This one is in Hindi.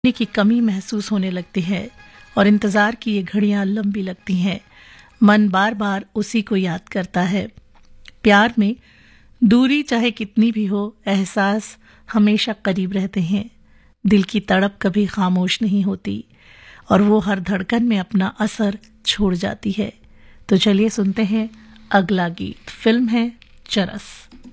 की कमी महसूस होने लगती है और इंतजार की ये घड़ियां लंबी लगती हैं। मन बार बार उसी को याद करता है। प्यार में दूरी चाहे कितनी भी हो, एहसास हमेशा करीब रहते हैं। दिल की तड़प कभी खामोश नहीं होती और वो हर धड़कन में अपना असर छोड़ जाती है। तो चलिए सुनते हैं अगला गीत। फिल्म है चरस।